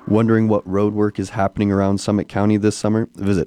Wondering what road work is happening around Summit County this summer? Visit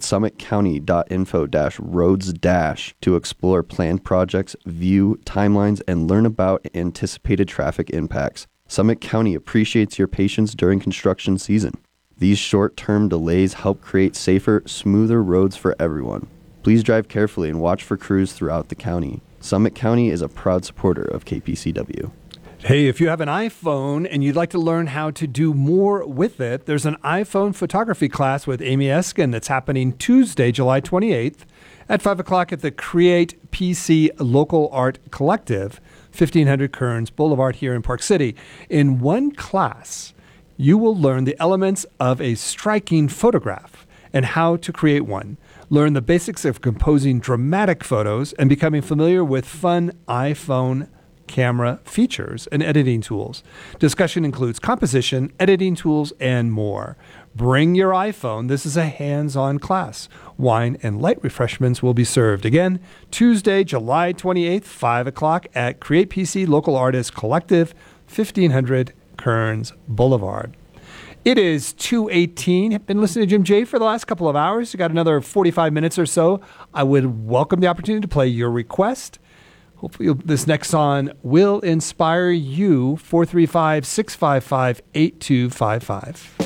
summitcounty.info-roads- to explore planned projects, view timelines, and learn about anticipated traffic impacts. Summit County appreciates your patience during construction season. These short-term delays help create safer, smoother roads for everyone. Please drive carefully and watch for crews throughout the county. Summit County is a proud supporter of KPCW. Hey, if you have an iPhone and you'd like to learn how to do more with it, there's an iPhone photography class with Amy Eskin that's happening Tuesday, July 28th at 5 o'clock at the Create PC Local Art Collective, 1500 Kearns Boulevard here in Park City. In one class, you will learn the elements of a striking photograph and how to create one. Learn the basics of composing dramatic photos and becoming familiar with fun iPhone camera features and editing tools. Discussion includes composition, editing tools, and more. Bring your iPhone. This is a hands-on class. Wine and light refreshments will be served. Again, Tuesday, July 28th, 5 o'clock at Create PC Local Artists Collective, 1500 Kearns Boulevard. It is 2:18. Been listening to Jim J for the last couple of hours. You got another 45 minutes or so. I would welcome the opportunity to play your request. Hopefully this next song will inspire you. 435-655-8255.